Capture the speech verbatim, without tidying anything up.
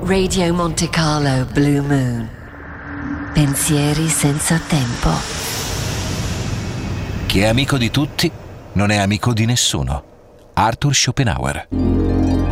Radio Monte Carlo Blue Moon. Pensieri senza tempo. Chi è amico di tutti non è amico di nessuno. Arthur Schopenhauer.